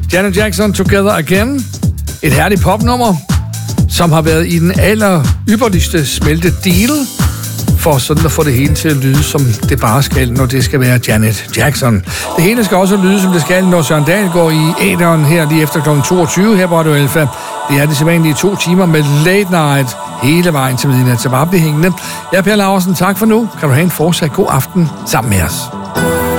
Janet Jackson, Together Again. Et herligt popnummer, som har været i den ypperligste smelte deal, for sådan at få det hele til at lyde, som det bare skal, når det skal være Janet Jackson. Det hele skal også lyde, som det skal, når Søren Dahl går i æteren her lige efter kl. 22 her på Radio Alfa. Det er de sædvanlige 2 timer med late night hele vejen til midnat, så bare bliv hængende. Jeg er Per Laursen, tak for nu. Kan du have en fortsat god aften sammen med os.